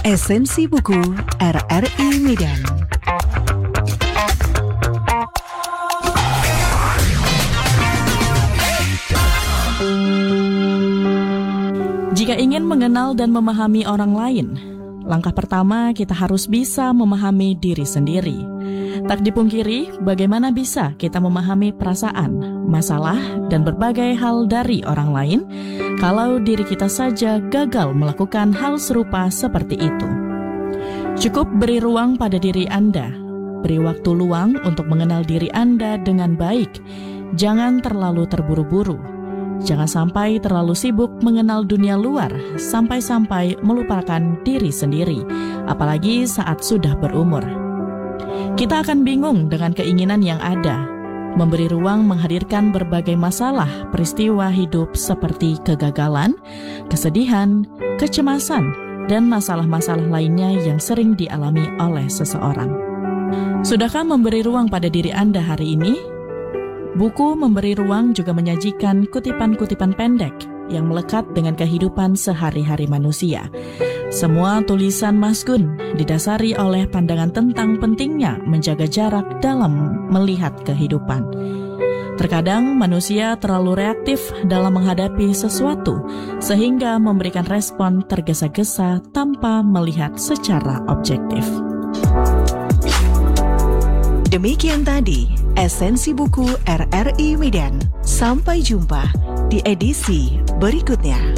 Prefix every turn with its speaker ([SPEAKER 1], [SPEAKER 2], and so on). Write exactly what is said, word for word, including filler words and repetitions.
[SPEAKER 1] Esensi Buku R R I Medan. Jika ingin mengenal dan memahami orang lain, langkah pertama kita harus bisa memahami diri sendiri. Tak dipungkiri, bagaimana bisa kita memahami perasaan, masalah, dan berbagai hal dari orang lain kalau diri kita saja gagal melakukan hal serupa seperti itu. Cukup beri ruang pada diri Anda, beri waktu luang untuk mengenal diri Anda dengan baik. Jangan terlalu terburu-buru. Jangan sampai terlalu sibuk mengenal dunia luar sampai-sampai melupakan diri sendiri, apalagi saat sudah berumur. Kita akan bingung dengan keinginan yang ada, memberi ruang menghadirkan berbagai masalah, peristiwa hidup seperti kegagalan, kesedihan, kecemasan, dan masalah-masalah lainnya yang sering dialami oleh seseorang. Sudahkah memberi ruang pada diri Anda hari ini? Buku Memberi Ruang juga menyajikan kutipan-kutipan pendek yang melekat dengan kehidupan sehari-hari manusia. Semua tulisan Mas Gun didasari oleh pandangan tentang pentingnya menjaga jarak dalam melihat kehidupan. Terkadang manusia terlalu reaktif dalam menghadapi sesuatu sehingga memberikan respon tergesa-gesa tanpa melihat secara objektif. Demikian tadi Esensi Buku R R I Medan. Sampai jumpa di edisi berikutnya.